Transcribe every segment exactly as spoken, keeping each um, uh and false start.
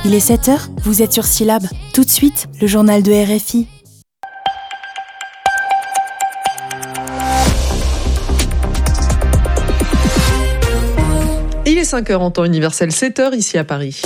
Il est sept heures, vous êtes sur Syllab. Tout de suite, le journal de R F I. Il est cinq heures en temps universel, sept heures ici à Paris.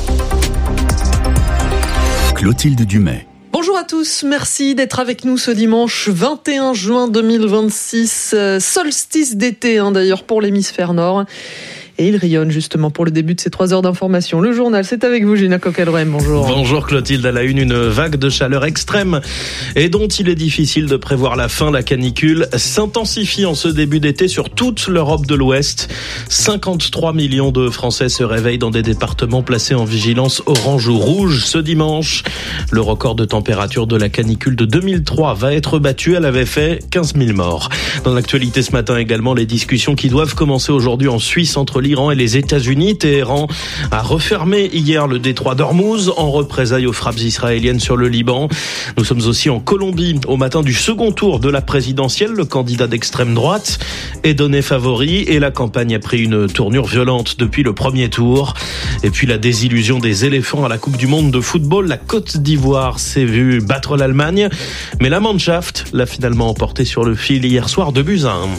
Clotilde Dumais. Bonjour à tous, merci d'être avec nous ce dimanche vingt et un juin deux mille vingt-six, euh, solstice d'été hein, d'ailleurs pour l'hémisphère nord. Et il rayonne justement pour le début de ces trois heures d'information. Le journal, c'est avec vous, Gina Coquelroem, bonjour. Bonjour Clotilde, à la une, une vague de chaleur extrême et dont il est difficile de prévoir la fin. La canicule s'intensifie en ce début d'été sur toute l'Europe de l'Ouest. cinquante-trois millions de Français se réveillent dans des départements placés en vigilance orange ou rouge. Ce dimanche, le record de température de la canicule de deux mille trois va être battu. Elle avait fait quinze mille morts. Dans l'actualité ce matin également, les discussions qui doivent commencer aujourd'hui en Suisse entre l'Iran et les États-Unis. Téhéran a refermé hier le détroit d'Ormuz en représailles aux frappes israéliennes sur le Liban. Nous sommes aussi en Colombie au matin du second tour de la présidentielle. Le candidat d'extrême droite est donné favori et la campagne a pris une tournure violente depuis le premier tour. Et puis la désillusion des éléphants à la Coupe du Monde de football. La Côte d'Ivoire s'est vue battre l'Allemagne, mais la Mannschaft l'a finalement emporté sur le fil hier soir de buts à un.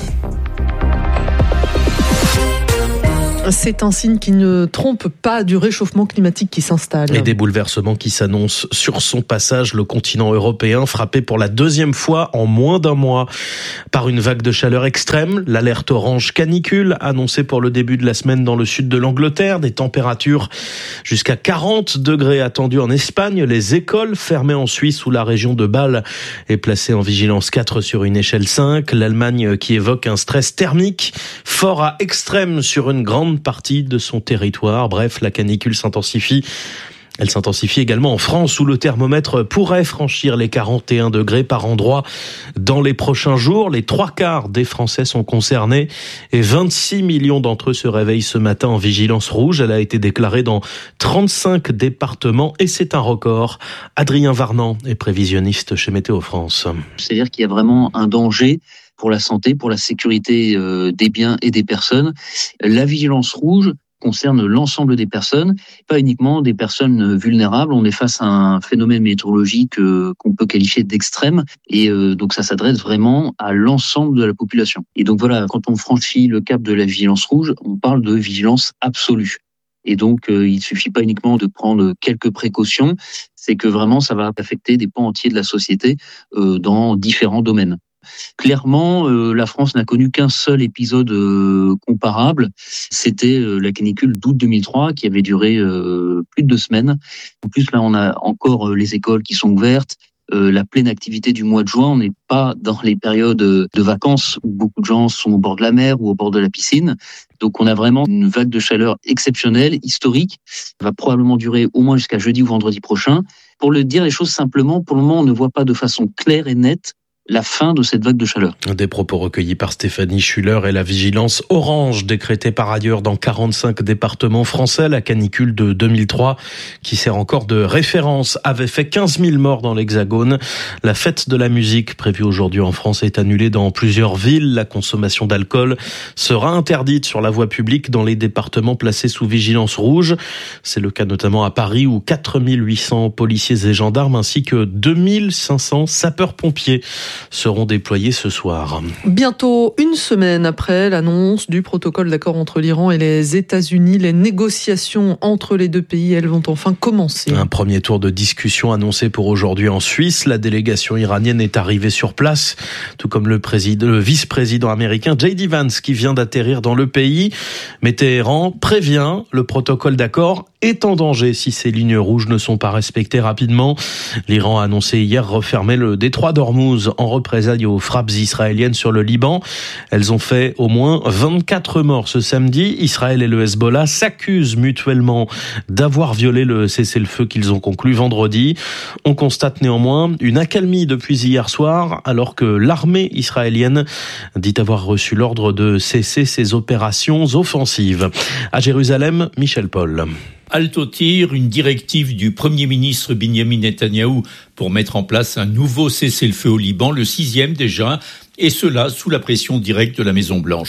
C'est un signe qui ne trompe pas du réchauffement climatique qui s'installe. Et des bouleversements qui s'annoncent sur son passage. Le continent européen frappé pour la deuxième fois en moins d'un mois par une vague de chaleur extrême. L'alerte orange canicule annoncée pour le début de la semaine dans le sud de l'Angleterre. Des températures jusqu'à quarante degrés attendues en Espagne. Les écoles fermées en Suisse où la région de Bâle est placée en vigilance quatre sur une échelle cinq. L'Allemagne qui évoque un stress thermique fort à extrême sur une grande partie de son territoire. Bref, la canicule s'intensifie. Elle s'intensifie également en France où le thermomètre pourrait franchir les quarante et un degrés par endroit dans les prochains jours. Les trois quarts des Français sont concernés et vingt-six millions d'entre eux se réveillent ce matin en vigilance rouge. Elle a été déclarée dans trente-cinq départements et c'est un record. Adrien Varnant est prévisionniste chez Météo France. C'est-à-dire qu'il y a vraiment un danger pour la santé, pour la sécurité euh, des biens et des personnes. La vigilance rouge concerne l'ensemble des personnes, pas uniquement des personnes vulnérables. On est face à un phénomène météorologique euh, qu'on peut qualifier d'extrême et euh, donc ça s'adresse vraiment à l'ensemble de la population. Et donc voilà, quand on franchit le cap de la vigilance rouge, on parle de vigilance absolue. Et donc euh, il ne suffit pas uniquement de prendre quelques précautions, c'est que vraiment ça va affecter des pans entiers de la société euh, dans différents domaines. Clairement, euh, la France n'a connu qu'un seul épisode euh, comparable. C'était euh, la canicule d'août deux mille trois qui avait duré euh, plus de deux semaines. En plus, là, on a encore euh, les écoles qui sont ouvertes. Euh, la pleine activité du mois de juin, on n'est pas dans les périodes de vacances où beaucoup de gens sont au bord de la mer ou au bord de la piscine. Donc on a vraiment une vague de chaleur exceptionnelle, historique. Ça va probablement durer au moins jusqu'à jeudi ou vendredi prochain. Pour le dire les choses simplement, pour le moment, on ne voit pas de façon claire et nette la fin de cette vague de chaleur. Des propos recueillis par Stéphanie Schuller et la vigilance orange décrétée par ailleurs dans quarante-cinq départements français. La canicule de deux mille trois, qui sert encore de référence, avait fait quinze mille morts dans l'Hexagone. La fête de la musique prévue aujourd'hui en France est annulée dans plusieurs villes. La consommation d'alcool sera interdite sur la voie publique dans les départements placés sous vigilance rouge. C'est le cas notamment à Paris où quatre mille huit cents policiers et gendarmes ainsi que deux mille cinq cents sapeurs-pompiers seront déployés ce soir. Bientôt une semaine après l'annonce du protocole d'accord entre l'Iran et les États-Unis, les négociations entre les deux pays, elles vont enfin commencer. Un premier tour de discussion annoncé pour aujourd'hui en Suisse. La délégation iranienne est arrivée sur place, tout comme le, président, le vice-président américain J D Vance qui vient d'atterrir dans le pays. Mais Téhéran prévient, le protocole d'accord est en danger si ces lignes rouges ne sont pas respectées rapidement. L'Iran a annoncé hier refermer le détroit d'Ormuz en représailles aux frappes israéliennes sur le Liban. Elles ont fait au moins vingt-quatre morts ce samedi. Israël et le Hezbollah s'accusent mutuellement d'avoir violé le cessez-le-feu qu'ils ont conclu vendredi. On constate néanmoins une accalmie depuis hier soir, alors que l'armée israélienne dit avoir reçu l'ordre de cesser ses opérations offensives. À Jérusalem, Michel Paul. Halte au tir, une directive du Premier ministre Binyamin Netanyahou pour mettre en place un nouveau cessez-le-feu au Liban, le sixième déjà, et cela sous la pression directe de la Maison-Blanche.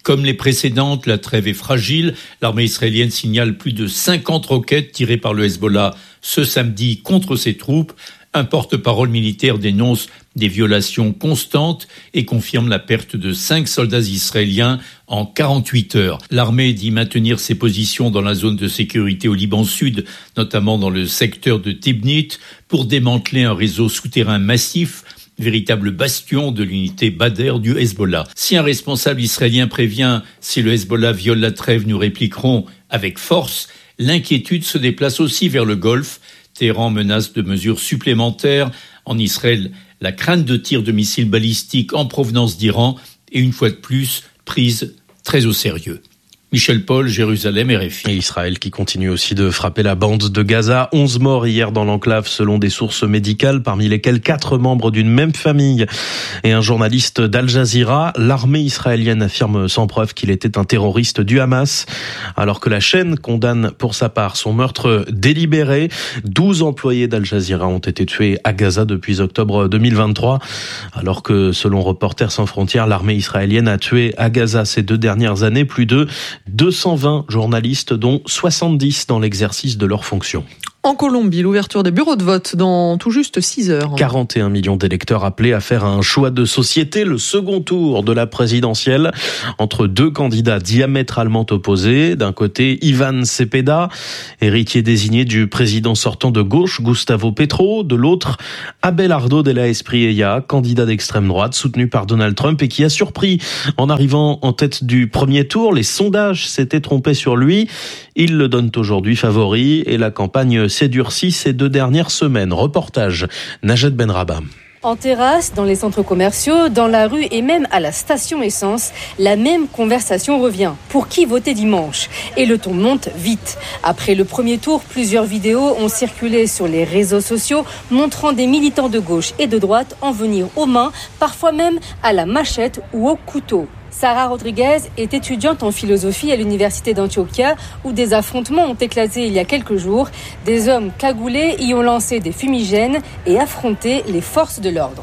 Comme les précédentes, la trêve est fragile. L'armée israélienne signale plus de cinquante roquettes tirées par le Hezbollah ce samedi contre ses troupes. Un porte-parole militaire dénonce des violations constantes et confirme la perte de cinq soldats israéliens en quarante-huit heures. L'armée dit maintenir ses positions dans la zone de sécurité au Liban Sud, notamment dans le secteur de Tibnit, pour démanteler un réseau souterrain massif, véritable bastion de l'unité Badr du Hezbollah. Si un responsable israélien prévient « si le Hezbollah viole la trêve, nous répliquerons avec force », l'inquiétude se déplace aussi vers le Golfe. Téhéran menace de mesures supplémentaires. En Israël, la crainte de tirs de missiles balistiques en provenance d'Iran est une fois de plus prise très au sérieux. Michel Paul, Jérusalem, R F I. Et Israël qui continue aussi de frapper la bande de Gaza. onze morts hier dans l'enclave selon des sources médicales, parmi lesquels quatre membres d'une même famille et un journaliste d'Al Jazeera. L'armée israélienne affirme sans preuve qu'il était un terroriste du Hamas, alors que la chaîne condamne pour sa part son meurtre délibéré. douze employés d'Al Jazeera ont été tués à Gaza depuis octobre deux mille vingt-trois, alors que selon Reporters sans frontières, l'armée israélienne a tué à Gaza ces deux dernières années plus de deux cent vingt journalistes, dont soixante-dix dans l'exercice de leurs fonctions. En Colombie, l'ouverture des bureaux de vote dans tout juste six heures. quarante et un millions d'électeurs appelés à faire un choix de société, le second tour de la présidentielle, entre deux candidats diamétralement opposés. D'un côté, Iván Cepeda, héritier désigné du président sortant de gauche, Gustavo Petro. De l'autre, Abelardo de la Espriella, candidat d'extrême droite, soutenu par Donald Trump et qui a surpris en arrivant en tête du premier tour. Les sondages s'étaient trompés sur lui. Il le donne aujourd'hui favori et la campagne s'est durcie ces deux dernières semaines. Reportage Najat Benrabah. En terrasse, dans les centres commerciaux, dans la rue et même à la station essence, la même conversation revient. Pour qui voter dimanche ? Et le ton monte vite. Après le premier tour, plusieurs vidéos ont circulé sur les réseaux sociaux montrant des militants de gauche et de droite en venir aux mains, parfois même à la machette ou au couteau. Sarah Rodriguez est étudiante en philosophie à l'université d'Antioquia où des affrontements ont éclaté il y a quelques jours. Des hommes cagoulés y ont lancé des fumigènes et affronté les forces de l'ordre.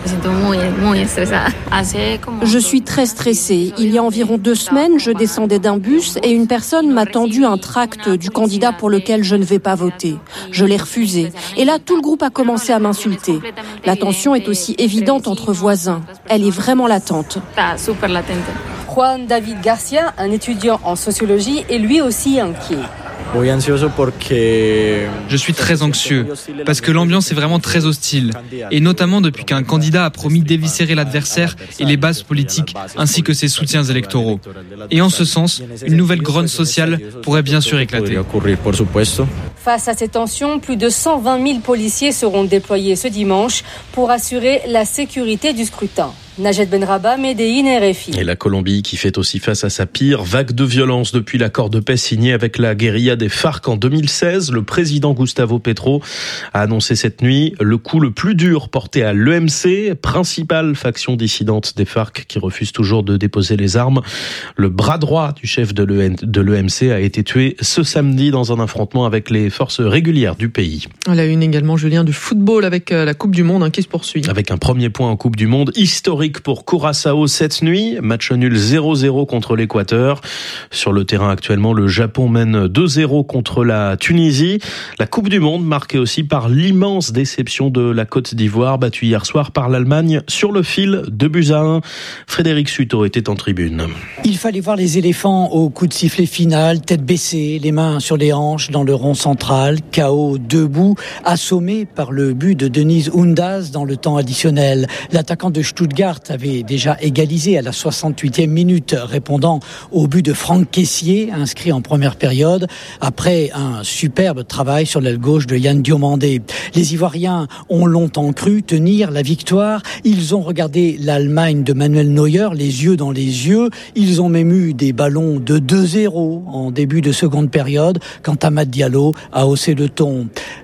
Je suis très stressée. Il y a environ deux semaines, je descendais d'un bus et une personne m'a tendu un tract du candidat pour lequel je ne vais pas voter. Je l'ai refusé. Et là, tout le groupe a commencé à m'insulter. La tension est aussi évidente entre voisins. Elle est vraiment latente. Juan David Garcia, un étudiant en sociologie, est lui aussi inquiet. Je suis très anxieux parce que l'ambiance est vraiment très hostile et notamment depuis qu'un candidat a promis d'éviscérer l'adversaire et les bases politiques ainsi que ses soutiens électoraux. Et en ce sens, une nouvelle grogne sociale pourrait bien sûr éclater. Face à ces tensions, plus de cent vingt mille policiers seront déployés ce dimanche pour assurer la sécurité du scrutin. Najat Benrabah, Médéine, R F I. Et la Colombie qui fait aussi face à sa pire vague de violence depuis l'accord de paix signé avec la guérilla des FARC en deux mille seize. Le président Gustavo Petro a annoncé cette nuit le coup le plus dur porté à l'E M C, principale faction dissidente des FARC qui refuse toujours de déposer les armes. Le bras droit du chef de l'E M C a été tué ce samedi dans un affrontement avec les forces régulières du pays. À la une également, Julien, du football avec la Coupe du Monde hein, qui se poursuit. Avec un premier point en Coupe du Monde historique pour Curaçao cette nuit, match nul zéro zéro contre l'Équateur. Sur le terrain actuellement, le Japon mène deux zéro contre la Tunisie. La Coupe du Monde marquée aussi par l'immense déception de la Côte d'Ivoire, battue hier soir par l'Allemagne sur le fil, deux buts à un. Frédéric Suto était en tribune. Il fallait voir les éléphants au coup de sifflet final, tête baissée, les mains sur les hanches dans le rond central, K O debout, assommé par le but de Denise Undaz dans le temps additionnel. L'attaquant de Stuttgart avait déjà égalisé à la soixante-huitième minute, répondant au but de Franck Kessié, inscrit en première période, après un superbe travail sur l'aile gauche de Yann Diomandé. Les Ivoiriens ont longtemps cru tenir la victoire. Ils ont regardé l'Allemagne de Manuel Neuer, les yeux dans les yeux. Ils ont même eu des ballons de deux zéro en début de seconde période, quand Amad Diallo a haussé le ton.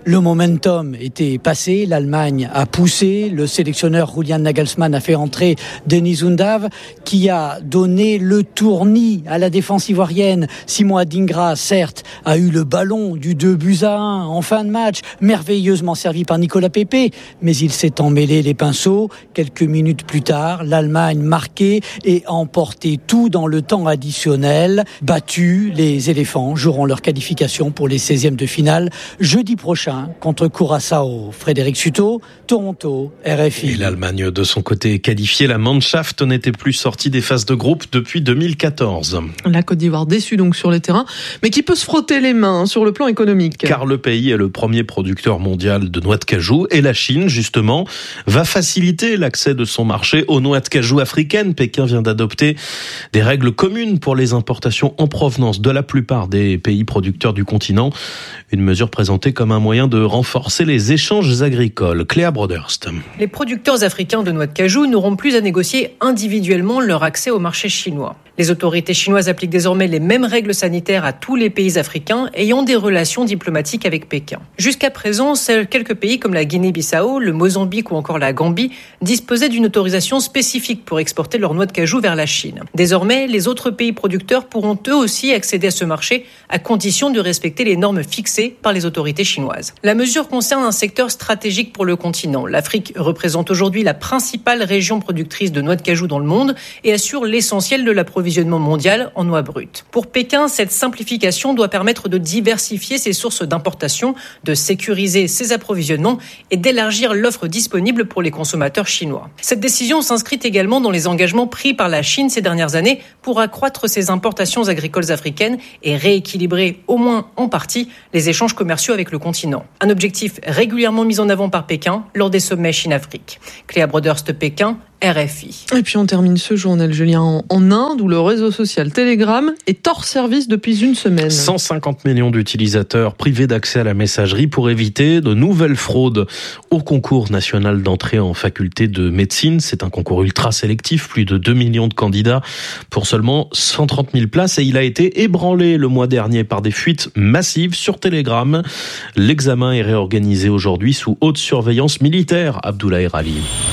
Le momentum était passé, l'Allemagne a poussé, le sélectionneur Julian Nagelsmann a fait entrer Deniz Undav qui a donné le tournis à la défense ivoirienne. Simon Adingra, certes, a eu le ballon du deux buts à un en fin de match, merveilleusement servi par Nicolas Pepe, mais il s'est emmêlé les pinceaux. Quelques minutes plus tard, l'Allemagne marquait et emportait tout dans le temps additionnel. Battus, les éléphants joueront leur qualification pour les seizièmes de finale jeudi prochain contre Curaçao. Frédéric Suto, Toronto, R F I. Et l'Allemagne, de son côté, qualifiée, la Mannschaft n'était plus sortie des phases de groupe depuis deux mille quatorze. La Côte d'Ivoire déçue donc sur les terrains, mais qui peut se frotter les mains sur le plan économique. Car le pays est le premier producteur mondial de noix de cajou et la Chine, justement, va faciliter l'accès de son marché aux noix de cajou africaines. Pékin vient d'adopter des règles communes pour les importations en provenance de la plupart des pays producteurs du continent. Une mesure présentée comme un moyen de renforcer les échanges agricoles. Cléa Broderst. Les producteurs africains de noix de cajou n'auront plus à négocier individuellement leur accès au marché chinois. Les autorités chinoises appliquent désormais les mêmes règles sanitaires à tous les pays africains ayant des relations diplomatiques avec Pékin. Jusqu'à présent, seuls quelques pays comme la Guinée-Bissau, le Mozambique ou encore la Gambie disposaient d'une autorisation spécifique pour exporter leurs noix de cajou vers la Chine. Désormais, les autres pays producteurs pourront eux aussi accéder à ce marché à condition de respecter les normes fixées par les autorités chinoises. La mesure concerne un secteur stratégique pour le continent. L'Afrique représente aujourd'hui la principale région productrice de noix de cajou dans le monde et assure l'essentiel de l'approvisionnement mondial en noix brutes. Pour Pékin, cette simplification doit permettre de diversifier ses sources d'importation, de sécuriser ses approvisionnements et d'élargir l'offre disponible pour les consommateurs chinois. Cette décision s'inscrit également dans les engagements pris par la Chine ces dernières années pour accroître ses importations agricoles africaines et rééquilibrer, au moins en partie, les échanges commerciaux avec le continent. Un objectif régulièrement mis en avant par Pékin lors des sommets Chine-Afrique. Cléa Broderst, Pékin, R F I. Et puis on termine ce journal, Julien, en, en Inde, où le réseau social Telegram est hors service depuis une semaine. cent cinquante millions d'utilisateurs privés d'accès à la messagerie pour éviter de nouvelles fraudes au concours national d'entrée en faculté de médecine. C'est un concours ultra sélectif, plus de deux millions de candidats pour seulement cent trente mille places, et il a été ébranlé le mois dernier par des fuites massives sur Telegram. L'examen est réorganisé aujourd'hui sous haute surveillance militaire. Abdoulaye Rali.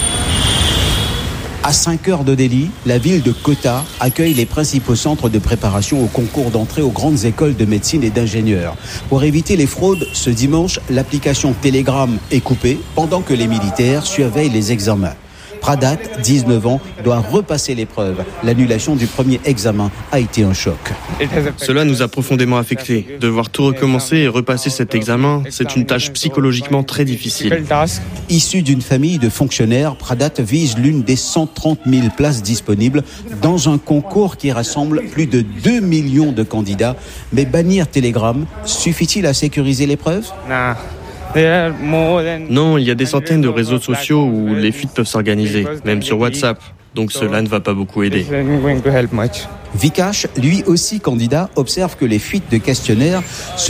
À cinq heures de Delhi, la ville de Kota accueille les principaux centres de préparation au concours d'entrée aux grandes écoles de médecine et d'ingénieurs. Pour éviter les fraudes, ce dimanche, l'application Telegram est coupée pendant que les militaires surveillent les examens. Pradat, dix-neuf ans, doit repasser l'épreuve. L'annulation du premier examen a été un choc. Cela nous a profondément affectés. Devoir tout recommencer et repasser cet examen, c'est une tâche psychologiquement très difficile. Issu d'une famille de fonctionnaires, Pradat vise l'une des cent trente mille places disponibles dans un concours qui rassemble plus de deux millions de candidats. Mais bannir Telegram, suffit-il à sécuriser l'épreuve ? Non, il y a des centaines de réseaux sociaux où les fuites peuvent s'organiser, même sur WhatsApp. Donc cela ne va pas beaucoup aider. Vikash, lui aussi candidat, observe que les fuites de questionnaires se...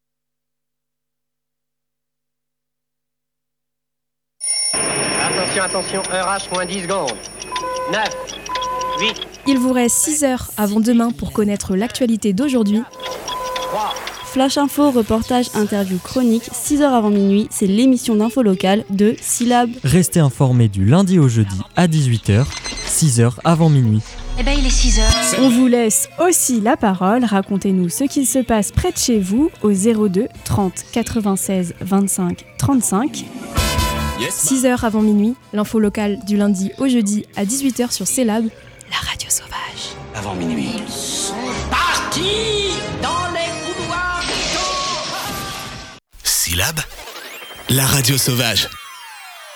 Attention, attention, heure H, moins dix secondes. neuf, huit... Il vous reste six heures avant demain pour connaître l'actualité d'aujourd'hui. trois... Flash Info, reportage, interview, chronique, six heures avant minuit, c'est l'émission d'info locale de Syllab. Restez informés du lundi au jeudi à dix-huit heures, six heures avant minuit. Eh ben il est six heures. On vous laisse aussi la parole, racontez-nous ce qu'il se passe près de chez vous au zéro deux trente quatre-vingt-seize vingt-cinq trente-cinq. Yes. six heures avant minuit, l'info locale du lundi au jeudi à dix-huit heures sur Syllab, la radio sauvage. Avant minuit. Ils sont partis dans les couloirs. Syllab, la radio sauvage.